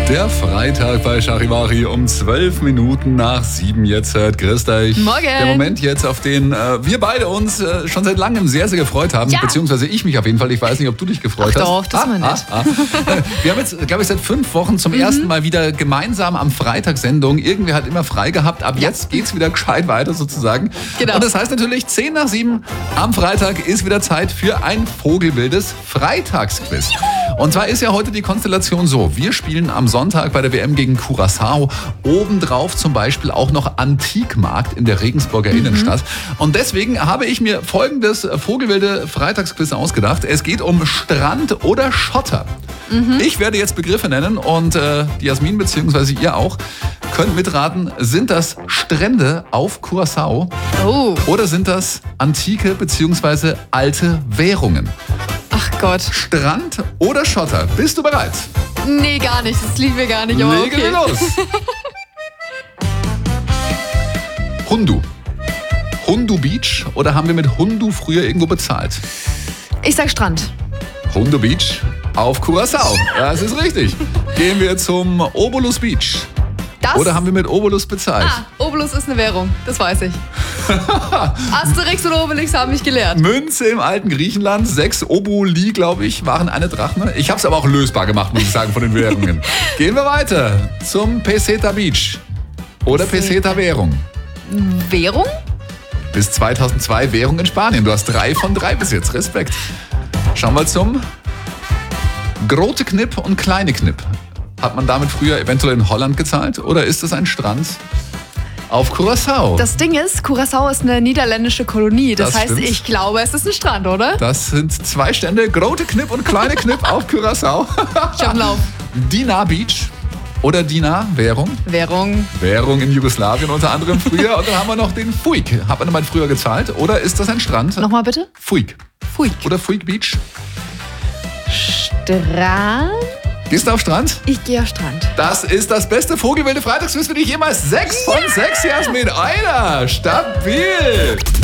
Der Freitag bei Charivari um 12 Minuten nach 7 jetzt hört. Grüßt euch. Morgen. Der Moment jetzt, auf den wir beide uns schon seit langem sehr, sehr gefreut haben. Ja. Beziehungsweise ich mich auf jeden Fall. Ich weiß nicht, ob du dich gefreut hast. Doch, das war nett. Wir haben jetzt, glaube ich, seit 5 Wochen zum ersten Mal wieder gemeinsam am Freitag Sendung. Irgendwer hat immer frei gehabt. Ab jetzt geht's wieder gescheit weiter sozusagen. Genau. Und das heißt natürlich, 10 nach 7 am Freitag ist wieder Zeit für ein vogelwildes Freitagsquiz. Und zwar ist ja heute die Konstellation so. Wir spielen am Sonntag bei der WM gegen Curaçao. Obendrauf zum Beispiel auch noch Antikmarkt in der Regensburger Innenstadt. Und deswegen habe ich mir folgendes vogelwilde Freitagsquiz ausgedacht. Es geht um Strand oder Schotter. Ich werde jetzt Begriffe nennen und die Jasmin bzw. ihr auch könnt mitraten, sind das Strände auf Curaçao oder sind das antike bzw. alte Währungen? Ach Gott. Strand oder Schotter? Bist du bereit? Nee, gar nicht. Das liegt mir gar nicht. Aber Legen wir okay. los. Hundu. Hundu Beach oder haben wir mit Hundu früher irgendwo bezahlt? Ich sag Strand. Hundu Beach auf Curaçao. Das ist richtig. Gehen wir zum Obolus Beach. Das? Oder haben wir mit Obolus bezahlt? Obolus ist eine Währung. Das weiß ich. Asterix und Obelix haben mich gelehrt. Münze im alten Griechenland, 6 Oboli, glaube ich, waren eine Drachme. Ich habe es aber auch lösbar gemacht, muss ich sagen, von den Währungen. Gehen wir weiter zum Peseta Beach oder Peseta Währung. Währung? Bis 2002 Währung in Spanien. Du hast 3 von 3 bis jetzt. Respekt. Schauen wir zum Grote Knip und Kleine Knip. Hat man damit früher eventuell in Holland gezahlt oder ist es ein Strand auf Curaçao? Das Ding ist, Curaçao ist eine niederländische Kolonie. Das heißt, stimmt. ich glaube, es ist ein Strand, oder? Das sind 2 Stände, Grote Knip und Kleine Knip auf Curaçao. Ich hab einen Lauf. Dinar Beach oder Dinar Währung. Währung. In Jugoslawien unter anderem früher. Und dann haben wir noch den Fuik. Hat man damit früher gezahlt oder ist das ein Strand? Nochmal bitte? Fuik. Fuik. Oder Fuik Beach. Strand? Gehst du auf Strand? Ich gehe auf Strand. Das ist das beste vogelwilde Freitagsquiz für dich jemals. 6 von 6, Jasmin. Einer. Stabil.